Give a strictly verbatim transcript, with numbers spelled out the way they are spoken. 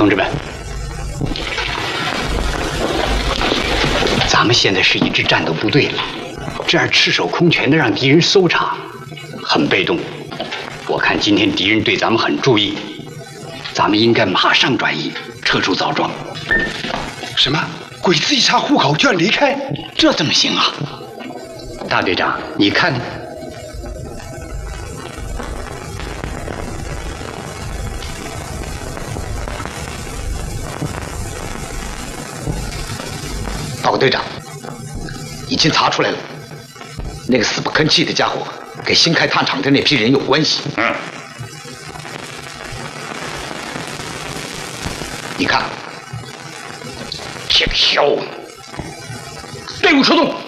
同志们，咱们现在是一支战斗部队了，这样赤手空拳的让敌人搜查，很被动。我看今天敌人对咱们很注意，咱们应该马上转移，撤出枣庄。 什么？鬼子一查户口就要离开？ 这怎么行啊？大队长，你看。 报队长，已经查出来了，那个死不吭气的家伙跟新开炭厂的那批人有关系。 嗯， 你看， 铁锹，队伍出动。